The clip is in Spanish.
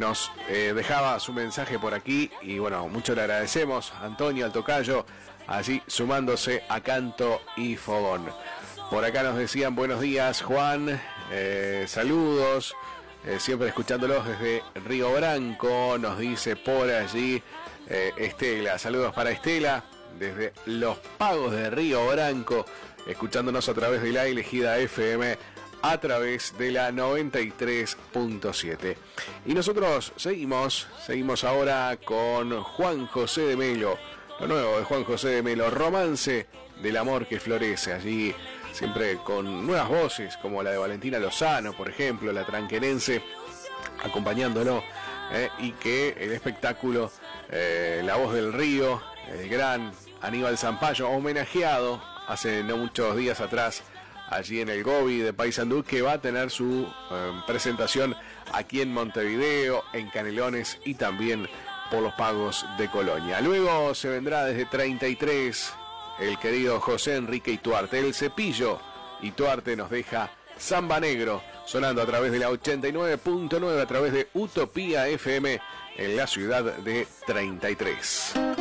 nos dejaba su mensaje por aquí y bueno, mucho le agradecemos. Antonio, al tocayo, allí sumándose a Canto y Fogón. Por acá nos decían buenos días, Juan, saludos, siempre escuchándolos desde Río Branco, nos dice por allí Estela. Saludos para Estela, desde Los Pagos de Río Branco, escuchándonos a través de la elegida FM, a través de la 93.7. Y nosotros seguimos ahora con Juan José de Melo, lo nuevo de Juan José de Melo, Romance del amor que florece. Allí siempre con nuevas voces, como la de Valentina Lozano, por ejemplo, la tranquerense, acompañándolo, y que el espectáculo, La Voz del Río, el gran Aníbal Zampayo, homenajeado hace no muchos días atrás, allí en el Gobi de Paysandú, que va a tener su presentación aquí en Montevideo, en Canelones y también por los Pagos de Colonia. Luego se vendrá desde 33 el querido José Enrique Ituarte, el Cepillo Ituarte nos deja Samba Negro, sonando a través de la 89.9, a través de Utopía FM en la ciudad de 33.